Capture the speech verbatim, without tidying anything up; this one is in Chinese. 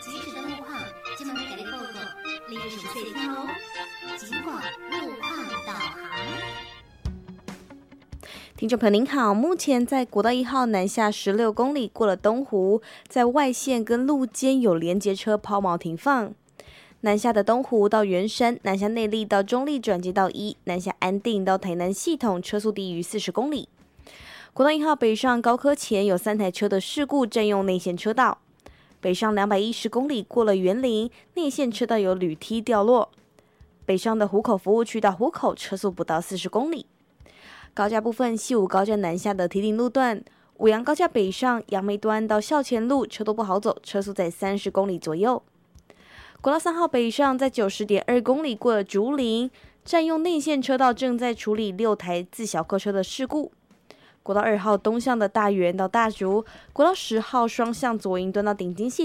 即时的路况，今晚给你报告，你要详细听哦。尽管路况导航。听众朋友您好，目前在国道一号南下十六公里过了东湖，在外线跟路肩有连结车抛锚停放。南下的东湖到圆山，南下内坜到中坜转接道一，南下安定到台南系统车速低于四十公里。国道一号北上高科前有三台车的事故占用内线车道，北上两百一十公里过了园林，内线车道有铝梯掉落。北上的湖口服务区到湖口车速不到四十公里。高架部分，西武高架南下的堤顶路段，五杨高架北上杨梅端到校前路车都不好走，车速在三十公里左右。国道三号北上在九十点二公里过了竹林，占用内线车道，正在处理六台自小客车的事故。国道二号东向的大园到大竹，国道十号双向左营端到顶金系